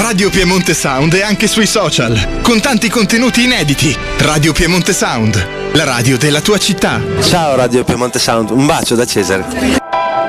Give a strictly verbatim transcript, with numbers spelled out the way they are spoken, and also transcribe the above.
Radio Piemonte Sound è anche sui social, con tanti contenuti inediti. Radio Piemonte Sound, la radio della tua città. Ciao Radio Piemonte Sound, un bacio da Cesare.